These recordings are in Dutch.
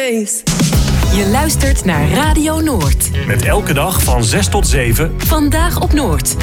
Je luistert naar Radio Noord. Met elke dag van 6 tot 7. Vandaag op Noord.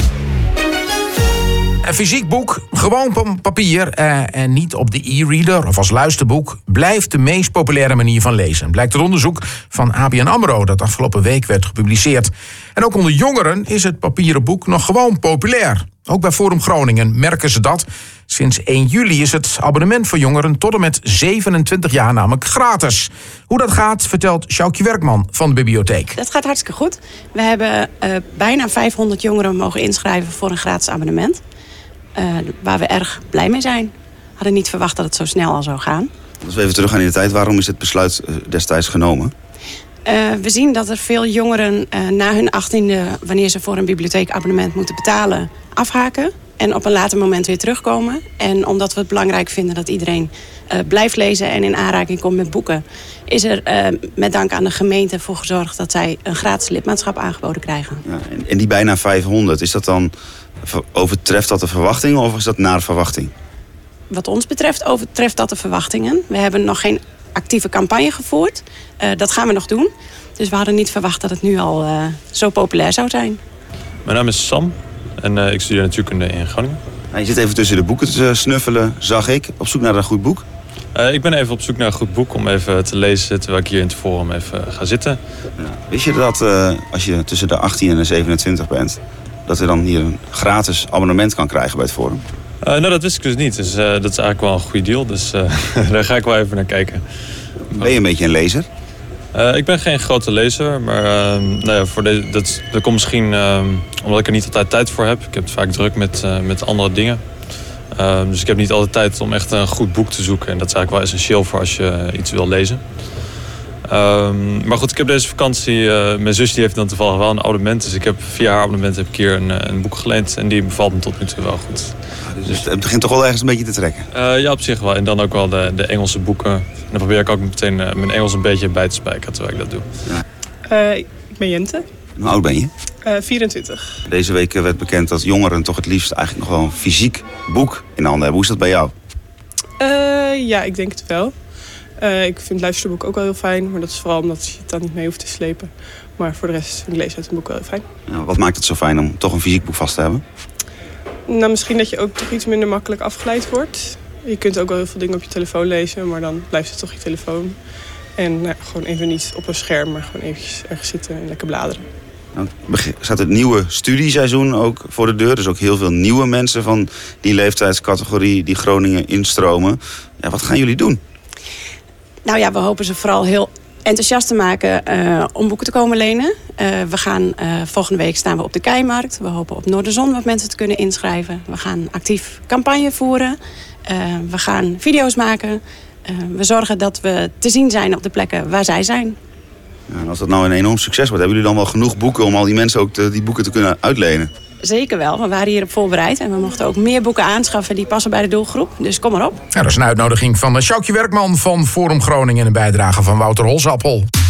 Een fysiek boek, gewoon op papier en niet op de e-reader of als luisterboek, blijft de meest populaire manier van lezen. Blijkt uit onderzoek van ABN AMRO dat afgelopen week werd gepubliceerd. En ook onder jongeren is het papieren boek nog gewoon populair. Ook bij Forum Groningen merken ze dat. Sinds 1 juli is het abonnement voor jongeren tot en met 27 jaar namelijk gratis. Hoe dat gaat, vertelt Sjoukje Werkman van de bibliotheek. Dat gaat hartstikke goed. We hebben bijna 500 jongeren mogen inschrijven voor een gratis abonnement. Waar we erg blij mee zijn. We hadden niet verwacht dat het zo snel al zou gaan. Als we even teruggaan in de tijd, waarom is het besluit destijds genomen? We zien dat er veel jongeren na hun 18e, wanneer ze voor een bibliotheekabonnement moeten betalen, afhaken. En op een later moment weer terugkomen. En omdat we het belangrijk vinden dat iedereen blijft lezen en in aanraking komt met boeken, is er met dank aan de gemeente voor gezorgd dat zij een gratis lidmaatschap aangeboden krijgen. Ja, en die bijna 500, is dat dan, overtreft dat de verwachtingen of is dat naar verwachting? Wat ons betreft overtreft dat de verwachtingen. We hebben nog geen actieve campagne gevoerd. Dat gaan we nog doen. Dus we hadden niet verwacht dat het nu al zo populair zou zijn. Mijn naam is Sam en ik studeer natuurkunde in Groningen. Je zit even tussen de boeken te snuffelen, zag ik. Op zoek naar een goed boek? Ik ben even op zoek naar een goed boek om even te lezen terwijl ik hier in het forum even ga zitten. Ja. Wist je dat als je tussen de 18 en de 27 bent, dat je dan hier een gratis abonnement kan krijgen bij het forum? Nou, dat wist ik dus niet. Dus dat is eigenlijk wel een goede deal. Dus daar ga ik wel even naar kijken. Ben je een beetje een lezer? Ik ben geen grote lezer, maar dat komt misschien omdat ik er niet altijd tijd voor heb. Ik heb het vaak druk met andere dingen. Dus ik heb niet altijd tijd om echt een goed boek te zoeken. En dat is eigenlijk wel essentieel voor als je iets wil lezen. Maar goed, ik heb deze vakantie, mijn zus die heeft dan toevallig wel een abonnement. Dus ik heb via haar abonnement heb ik hier een boek geleend. En die bevalt me tot nu toe wel goed. Dus het begint toch wel ergens een beetje te trekken? Ja, op zich wel. En dan ook wel de Engelse boeken. En dan probeer ik ook meteen mijn Engels een beetje bij te spijkeren terwijl ik dat doe. Ja. Ik ben Jente. Hoe oud ben je? 24. Deze week werd bekend dat jongeren toch het liefst eigenlijk nog wel een fysiek boek in handen hebben. Hoe is dat bij jou? Ja, ik denk het wel. Ik vind luisterboek ook wel heel fijn, maar dat is vooral omdat je het dan niet mee hoeft te slepen. Maar voor de rest vind ik lezen uit een boek wel heel fijn. Ja, wat maakt het zo fijn om toch een fysiek boek vast te hebben? Nou, misschien dat je ook toch iets minder makkelijk afgeleid wordt. Je kunt ook wel heel veel dingen op je telefoon lezen, maar dan blijft het toch je telefoon. En gewoon even niet op een scherm, maar gewoon eventjes ergens zitten en lekker bladeren. Nou, staat het nieuwe studieseizoen ook voor de deur. Dus ook heel veel nieuwe mensen van die leeftijdscategorie die Groningen instromen. Ja, wat gaan jullie doen? Nou ja, we hopen ze vooral heel enthousiast te maken om boeken te komen lenen. Volgende week staan we op de Keimarkt. We hopen op Noorderzon wat mensen te kunnen inschrijven. We gaan actief campagne voeren. We gaan video's maken. We zorgen dat we te zien zijn op de plekken waar zij zijn. Ja, en als dat nou een enorm succes wordt, hebben jullie dan wel genoeg boeken om al die mensen ook die boeken te kunnen uitlenen? Zeker wel. We waren hierop voorbereid. En we mochten ook meer boeken aanschaffen die passen bij de doelgroep. Dus kom maar op. Ja, dat is een uitnodiging van Sjoukje Werkman van Forum Groningen en een bijdrage van Wouter Holsappel.